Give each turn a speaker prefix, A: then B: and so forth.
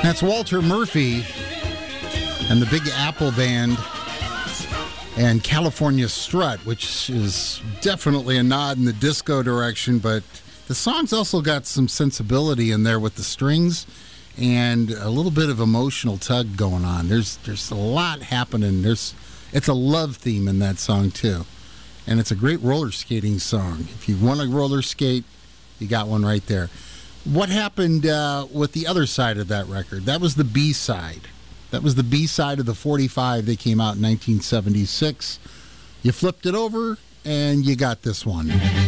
A: That's Walter Murphy and the Big Apple Band and California Strut, which is definitely a nod in the disco direction, but the song's also got some sensibility in there with the strings and a little bit of emotional tug going on. There's a lot happening. It's a love theme in that song too. And it's a great roller skating song. If you want to roller skate, you got one right there. What happened with the other side of that record? That was the B-side. That was the B-side of the 45 that came out in 1976. You flipped it over, and you got this one.